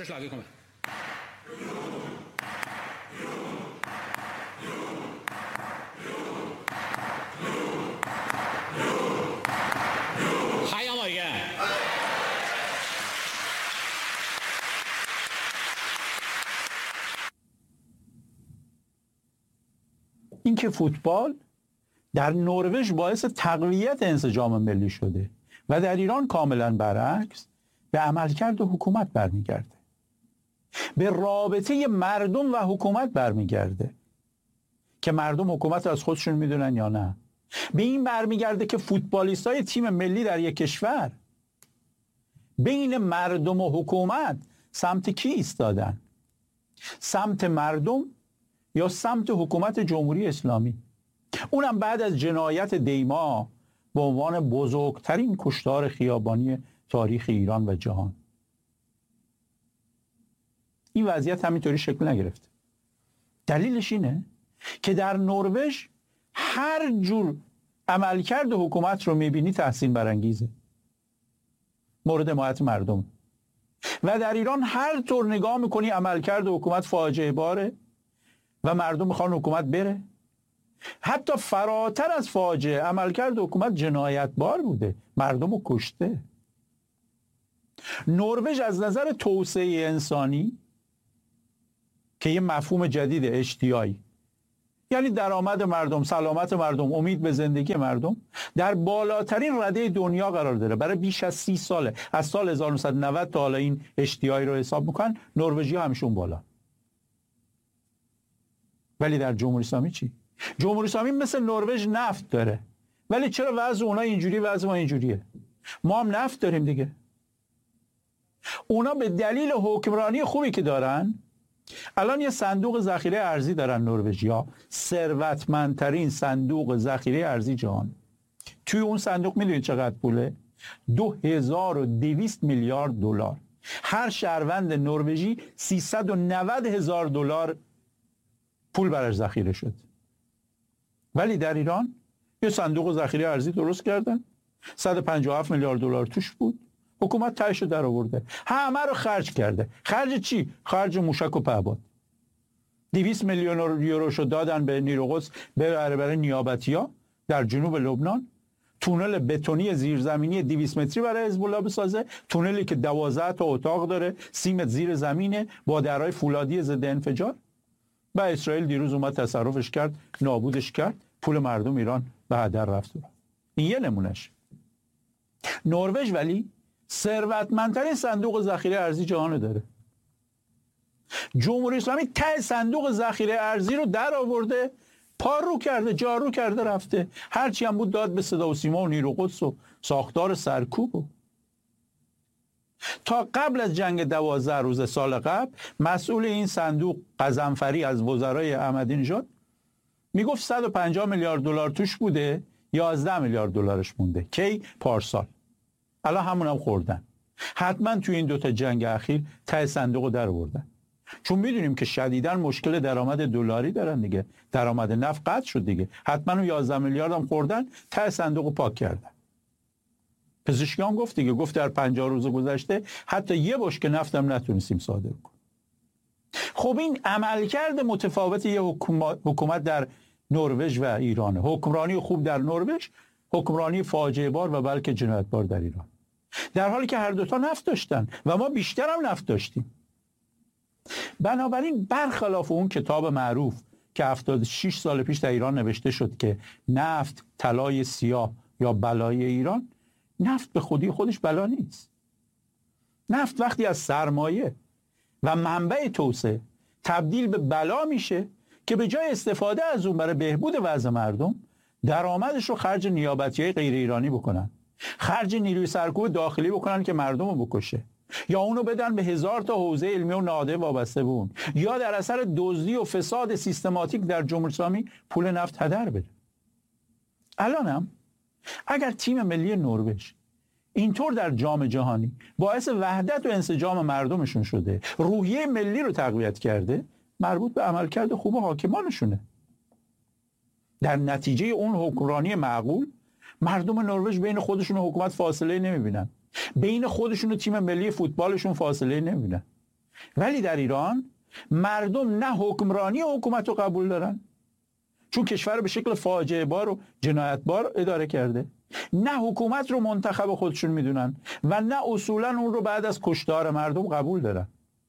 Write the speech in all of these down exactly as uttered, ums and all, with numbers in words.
Förslaget kommer. Heia Norge! این که فوتبال در نروژ باعث تقویت انسجام ملی شده و در ایران کاملا برعکس به عملکرد حکومت برمیگرده، به رابطه مردم و حکومت برمیگرده که مردم حکومت از خودشون میدونن یا نه. به این برمیگرده که فوتبالیستای تیم ملی در یک کشور بین مردم و حکومت سمت کی ایستادن؟ سمت مردم یا سمت حکومت جمهوری اسلامی؟ اونم بعد از جنایت دیما به عنوان بزرگترین کشتار خیابانی تاریخ ایران و جهان. این وضعیت همینطوری شکل نگرفته. دلیلش اینه که در نروژ هر جور عملکرد حکومت رو میبینی تحسین برانگیزه، مورد حمایت مردم. و در ایران هر طور نگاه میکنی عملکرد حکومت فاجعه باره و مردم میخوان حکومت بره. حتی فراتر از فاجعه، عملکرد حکومت جنایتبار بوده، مردم رو کشته. نروژ از نظر توسعه انسانی که یه مفهوم جدید اشتیاقی، یعنی درآمد مردم، سلامت مردم، امید به زندگی مردم، در بالاترین رده دنیا قرار داره. برای بیش از سی ساله، از سال هزار و نهصد و نود تا حالا این اشتیاقی رو حساب میکنن، نروژی‌ها همیشون بالا. ولی در جمهوری اسلامی چی؟ جمهوری اسلامی مثل نروژ نفت داره، ولی چرا وضع اونا اینجوری وضع ما اینجوریه؟ ما هم نفت داریم دیگه. اونا به دلیل حکمرانی خوبی که دارن الان یه صندوق ذخیره ارزی دارن. نروژیا ثروتمندترین صندوق ذخیره ارزی جهان. توی اون صندوق میدونید چقدر پوله؟ دو هزار و دویست میلیارد دلار. هر شهروند نروژی سیصد و نود هزار دلار پول براش ذخیره شد. ولی در ایران یه صندوق ذخیره ارزی درست کردن، صد و پنجاه و هفت میلیارد دلار توش بود، حکومت تهش رو در آورده، همه رو خرج کرده. خرج چی؟ خرج موشک و پهپاد. دویست میلیون یوروشو دادن به نیرو قدس ببره برای نیابتی‌ها در جنوب لبنان. تونل بتونی زیرزمینی دویست متری برای حزب الله بسازه، تونلی که دوازده تا اتاق داره، سی متر زیر زمینه، با درهای فولادی ضد انفجار. و اسرائیل دیروز اومد تصرفش کرد، نابودش کرد، پول مردم ایران به هدر رفت. این یه نمونهش. نروژ ولی ثروتمندترین صندوق ذخیره ارزی جهان داره. جمهوری اسلامی ته صندوق ذخیره ارزی رو در آورده، پارو کرده، جارو کرده، رفته. هرچی هم بود داد به صدا و سیما و نیرو قدس و ساختار سرکوب. تا قبل از جنگ دوازده روز سال قبل مسئول این صندوق قزنفری از وزرای احمدی نژاد میگفت صد و پنجاه میلیارد دلار توش بوده، یازده میلیارد دلارش مونده. کی؟ پارسال. الان همون هم خوردن. حتما توی این دوتا جنگ اخیر ته صندوق در آوردن، چون میدونیم که شدیداً مشکل درآمد دلاری دارن دیگه. درآمد نفت قطع شد دیگه. حتما اون یازده میلیارد هم خوردن، ته صندوق پاک کردن. پزشکی هم گفت دیگه، گفت در پنجاه روز گذشته حتی یه بشکه نفت هم نتونستیم صادر کنیم. خب این عملکرد متفاوت یه حکومت, حکومت در نروژ و ایرانه. حکمرانی خوب در نروژ، حکمرانی فاجعه بار و بلکه جنایتبار در ایران. در حالی که هر دوتا نفت داشتن و ما بیشتر هم نفت داشتیم. بنابراین برخلاف اون کتاب معروف که هفتاد و شش سال پیش در ایران نوشته شد که نفت طلای سیاه یا بلای ایران، نفت به خودی خودش بلا نیست. نفت وقتی از سرمایه و منبع توسعه تبدیل به بلا میشه که به جای استفاده از اون برای بهبود وضع مردم، درآمدش رو خرج نیابتی‌های غیر ایرانی بکنن، خرج نیروی سرکوب داخلی بکنن که مردم رو بکشه، یا اونو بدن به هزار تا حوزه علمی و نهادهای وابسته به اون، یا در اثر دزدی و فساد سیستماتیک در جمهوری اسلامی پول نفت هدر بده. الانم اگر تیم ملی نروژ اینطور در جام جهانی باعث وحدت و انسجام مردمشون شده، روحیه ملی رو تقویت کرده، مربوط به عملکرد خوب حاکمانشونه. در نتیجه اون حکمرانی معقول، مردم نروژ بین خودشون و حکومت فاصله نمیبینن، بین خودشون و تیم ملی فوتبالشون فاصله نمیبینن. ولی در ایران مردم نه حکمرانی حکومت رو قبول دارن، چون کشور رو به شکل فاجعه بار و جنایت بار اداره کرده، نه حکومت رو منتخب خودشون میدونن و نه اصولا اون رو بعد از کشتار مردم قبول دارن.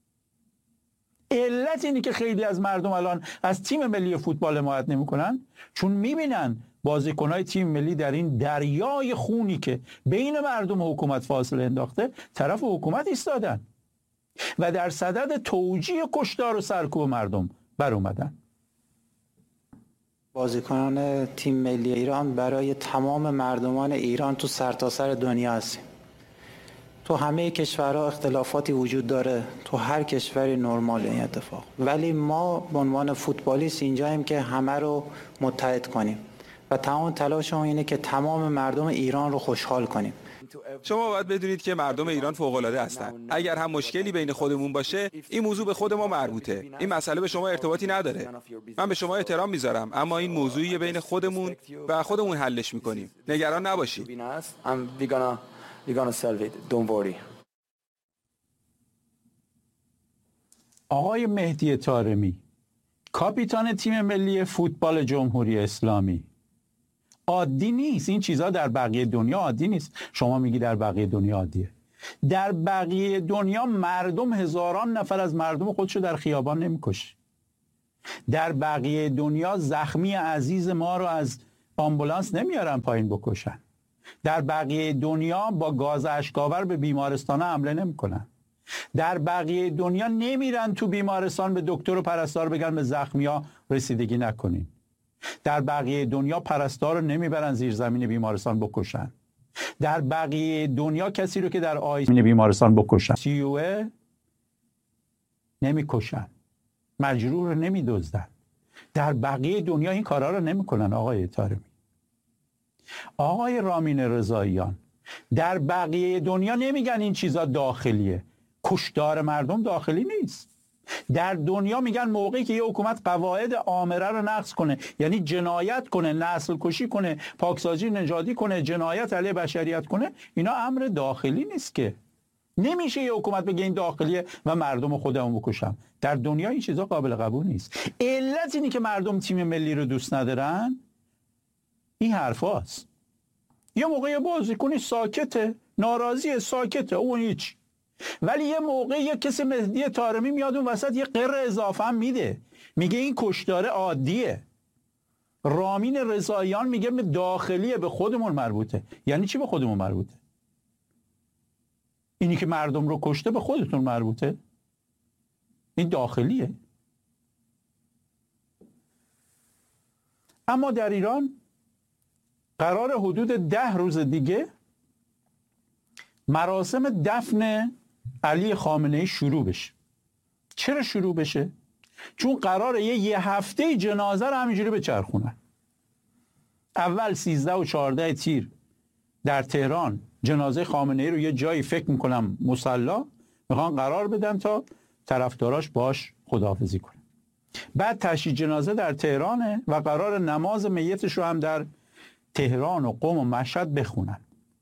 علت اینی که خیلی از مردم الان از تیم ملی فوتبال حمایت نمیکنن، چون میبینن بازیکنهای تیم ملی در این دریای خونی که بین مردم و حکومت فاصله انداخته طرف حکومت ایستادن و در صدد توجیه کشتار و سرکوب مردم بر اومدن. بازیکنان تیم ملی ایران برای تمام مردمان ایران تو سرتاسر دنیا هستیم. تو همه کشورها اختلافاتی وجود داره، تو هر کشوری نرمال این اتفاق، ولی ما به عنوان فوتبالیست اینجاییم که همه رو متحد کنیم و تمام تلاشمون اینه که تمام مردم ایران رو خوشحال کنیم. شما باید بدونید که مردم ایران فوق‌العاده هستند. اگر هم مشکلی بین خودمون باشه، این موضوع به خود ما مربوطه. این مسئله به شما ارتباطی نداره. من به شما احترام میذارم، اما این موضوعی بین خودمون و خودمون حلش میکنیم. نگران نباشید. آقای مهدی طارمی، کاپیتان تیم ملی فوتبال جمهوری اسلامی، عادی نیست. این چیزها در بقیه دنیا عادی نیست. شما میگی در بقیه دنیا عادیه. در بقیه دنیا مردم هزاران نفر از مردم خودشو در خیابان نمیکشه. در بقیه دنیا زخمی عزیز ما رو از آمبولانس نمیارن پایین بکشن. در بقیه دنیا با گاز اشک‌آور به بیمارستان حمله نمیکنن. در بقیه دنیا نمیرن تو بیمارستان به دکتر و پرستار بگن به زخمیا رسیدگی نکنین. در بقیه دنیا پرستار رو نمیبرن زیر زمین بیمارستان بکشن. در بقیه دنیا کسی رو که در آی سی یو بیمارستان بکشن سیوه نمیکشن، مجروح رو نمیدزدن. در بقیه دنیا این کارا رو نمیکنن. آقای طارمی، آقای رامین رضاییان، در بقیه دنیا نمیگن این چیزا داخلیه. کشتار مردم داخلی نیست. در دنیا میگن موقعی که یه حکومت قواعد آمره رو نقض کنه، یعنی جنایت کنه، نسل کشی کنه، پاکسازی نژادی کنه، جنایت علیه بشریت کنه، اینا امر داخلی نیست که. نمیشه یه حکومت بگه این داخلیه و مردم خودمون بکشم. در دنیا این چیزا قابل قبول نیست. علت اینی که مردم تیم ملی رو دوست ندارن این حرفاست. یه موقع بازیکنی ساکته، ناراضیه، ساکته، اون هیچ. ولی یه موقع یه کسی مهدی طارمی میاد اون وسط یه قر اضافه هم میده، میگه این کشتار عادیه. رامین رضاییان میگه داخلیه، به خودمون مربوطه. یعنی چی به خودمون مربوطه؟ اینی که مردم رو کشته به خودتون مربوطه؟ این داخلیه. اما در ایران قرار حدود ده روز دیگه مراسم دفن علی خامنه‌ای شروع بشه. چرا شروع بشه؟ چون قراره یه, یه هفته جنازه رو همینجوری بچرخونن. اول سیزده و چهارده تیر در تهران جنازه خامنه‌ای رو یه جایی فکر میکنم مصلا میخوان قرار بدن تا طرفداراش باش خداحافظی کنن. بعد تشییع جنازه در تهرانه و قرار نماز میتش رو هم در تهران و قم و مشهد بخونن.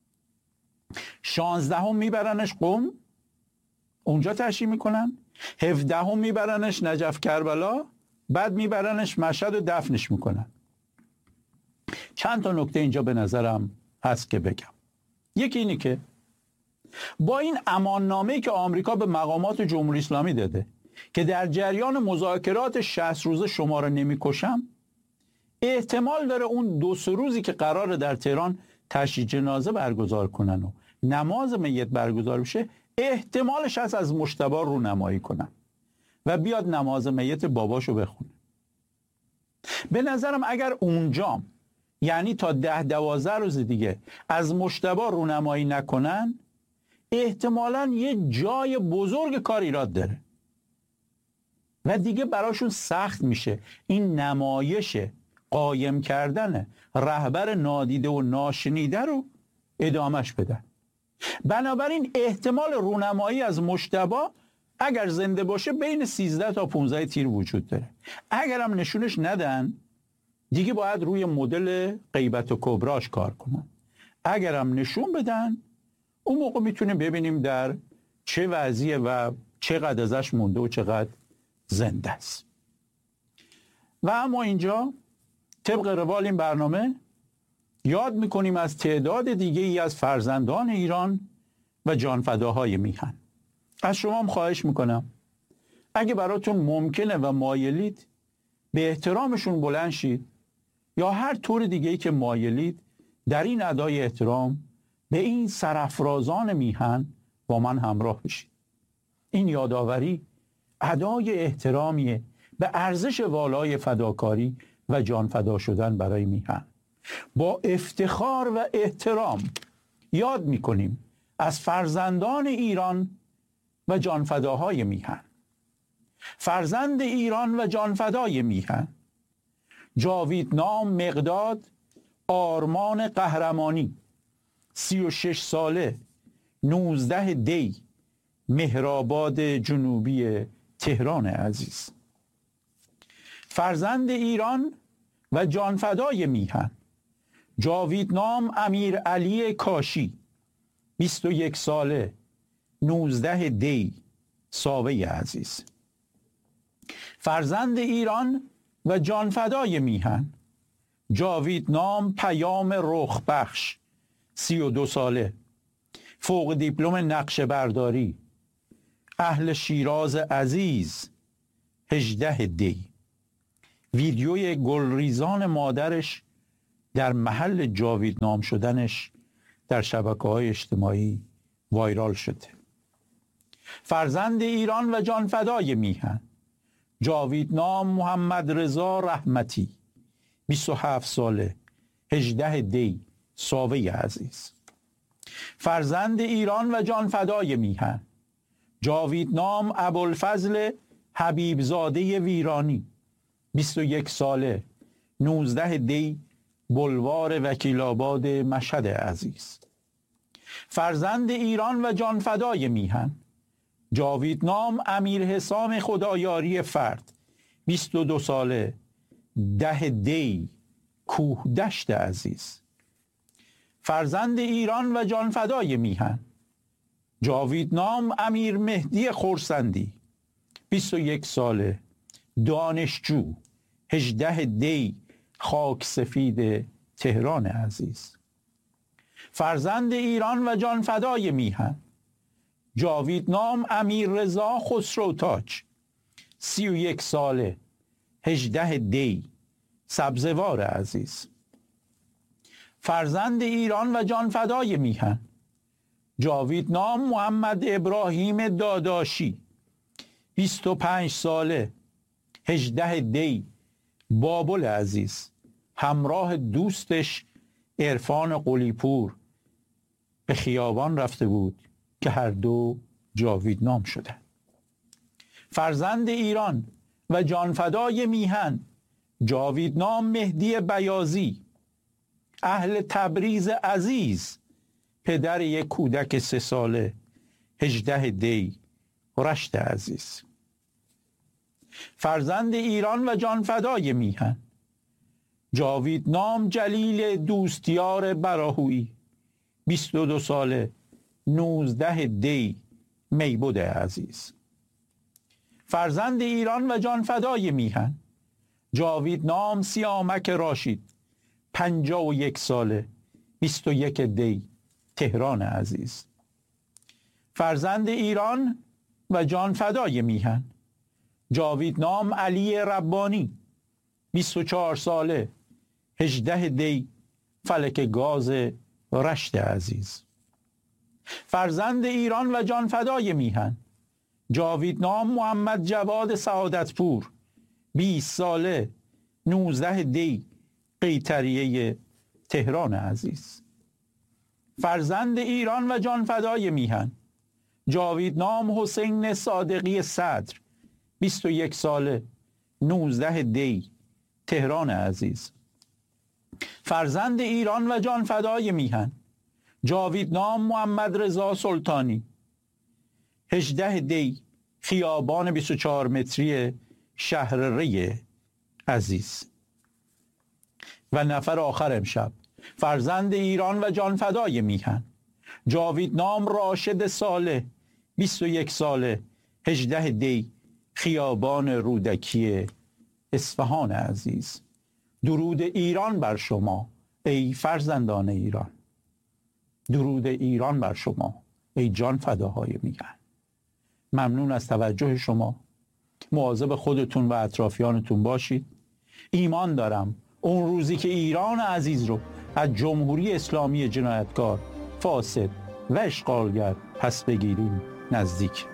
شانزدهم میبرنش قم، اونجا تشییع میکنن. هفدهم میبرنش نجف کربلا، بعد میبرنش مشهد و دفنش میکنن. چند تا نکته اینجا به نظرم هست که بگم. یکی اینی که با این اماننامه‌ای که آمریکا به مقامات جمهوری اسلامی داده که در جریان مذاکرات شصت روزه شما رو نمیکشم، احتمال داره اون دو سه روزی که قراره در تهران تشییع جنازه برگزار کنن و نماز میت برگزار بشه، احتمالش هست از مجتبی رونمایی کنن و بیاد نماز میت باباشو بخونه. به نظرم اگر اونجا، یعنی تا ده دوازده روز دیگه، از مجتبی رونمایی نکنن، احتمالاً یه جای بزرگ کار ایراد داره و دیگه براشون سخت میشه این نمایش قایم کردن رهبر نادیده و ناشنیده رو ادامش بدن. بنابراین احتمال رونمایی از مجتبی اگر زنده باشه بین سیزده تا پانزده تیر وجود داره. اگر هم نشونش ندن دیگه باید روی مدل غیبت و کبراش کار کنن. اگر هم نشون بدن اون موقع میتونیم ببینیم در چه وضعیه و چقدر ازش مونده و چقدر زنده است. و اما اینجا طبق روال این برنامه یاد میکنیم از تعداد دیگه ای از فرزندان ایران و جانفداهای میهن. از شما هم خواهش میکنم اگه براتون ممکنه و مایلید به احترامشون بلند شید، یا هر طور دیگه ای که مایلید در این ادای احترام به این سرافرازان میهن با من همراه بشید. این یادآوری ادای احترامیه به ارزش والای فداکاری و جان فدا شدن برای میهن. با افتخار و احترام یاد میکنیم از فرزندان ایران و جانفداهای میهن. فرزند ایران و جانفدای میهن: جاویدنام مقداد آرمان قهرمانی، سی و شش ساله، نوزده دی، مهرآباد جنوبی تهران عزیز. فرزند ایران و جانفدای میهن: جاویدنام امیر علی کاشی، بیست و یک ساله، نوزده دی، ساوه عزیز. فرزند ایران و جانفدای میهن: جاویدنام پیام رخبخش، سی و دو ساله، فوق دیپلم نقشه برداری، اهل شیراز عزیز، هجده دی. ویدیوی گلریزان مادرش در محل جاویدنام شدنش در شبکه‌های اجتماعی وایرال شده. فرزند ایران و جانفدای میهن: جاویدنام محمد رضا رحمتی، بیست و هفت ساله، هجده دی، ساوه عزیز. فرزند ایران و جانفدای میهن: جاویدنام ابوالفضل حبیبزاده ویرانی، بیست و یک ساله، نوزده دی، بلوار وکیل‌آباد مشهد عزیز. فرزند ایران و جانفدای میهن: جاویدنام امیر حسام خدایاری فرد، بیست و دو ساله، ده دی، کوه دشت عزیز. فرزند ایران و جانفدای میهن: جاویدنام امیر مهدی خرسندی، بیست و یک ساله، دانشجو، هجده دی، خاک سفید تهران عزیز. فرزند ایران و جانفدای میهن: جاویدنام امیر رضا خسروتاج، سی و یک ساله، هجده دی، سبزوار عزیز. فرزند ایران و جانفدای میهن: جاویدنام محمد ابراهیم داداشی، بیست و پنج ساله، هجده دی، بابل عزیز، همراه دوستش عرفان قلیپور به خیابان رفته بود که هر دو جاویدنام شدند. فرزند ایران و جانفدای میهن: جاویدنام مهدی بیازی، اهل تبریز عزیز، پدر یک کودک سه ساله، هجده دی، رشت عزیز. فرزند ایران و جانفدای میهن: جاویدنام جلیل دوستیار براهویی، بیست و دو ساله، نوزده دی، میبود عزیز. فرزند ایران و جانفدای میهن: جاویدنام سیامک راشید، پنجاه و یک ساله، بیست و یک دی، تهران عزیز. فرزند ایران و جانفدای میهن: جاویدنام علی ربانی، بیست و چهار ساله، هجده دی، فلک گاز رشت عزیز. فرزند ایران و جانفدای میهن: جاویدنام محمد جواد سعادتپور، بیست ساله، نوزده دی، قیطریه تهران عزیز. فرزند ایران و جانفدای میهن: جاویدنام حسین صادقی صدر، بیست و یک ساله، نوزده دی، تهران عزیز. فرزند ایران و جانفدای میهن: جاویدنام محمد رضا سلطانی، هجده دی، خیابان بیست و چهار متری شهر ری عزیز. و نفر آخر امشب: فرزند ایران و جانفدای میهن: جاویدنام راشد صالح، بیست و یک ساله، هجده دی خیابان رودکی اصفهان عزیز. درود ایران بر شما ای فرزندان ایران. درود ایران بر شما ای جان فداهای میهن. ممنون از توجه شما. مواظب خودتون و اطرافیانتون باشید. ایمان دارم اون روزی که ایران عزیز رو از جمهوری اسلامی جنایتکار، فاسد و اشغالگر پس بگیریم نزدیک.